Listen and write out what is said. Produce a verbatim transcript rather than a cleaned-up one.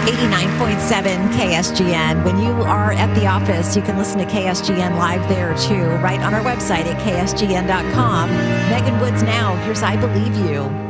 eighty-nine point seven K S G N. When you are at the office, you can listen to K S G N live there too, right on our website at K S G N dot com. Megan Woods now. Here's I Believe You.